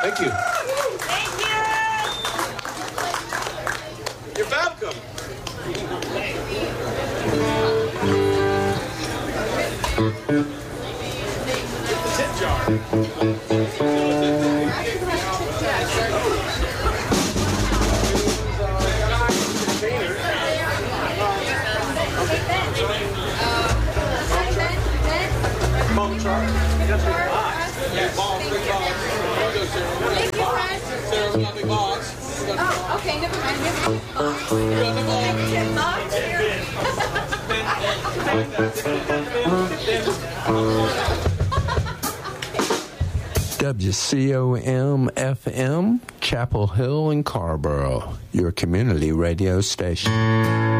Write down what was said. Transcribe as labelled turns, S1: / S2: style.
S1: Thank you.
S2: Thank you.
S1: You're welcome. Tip jar. Ball chart. Yeah, ball, big balls. Sarah, we got big balls.
S3: Oh, okay, never mind.
S4: WCOM-FM, Chapel Hill and Carrboro, your community radio station.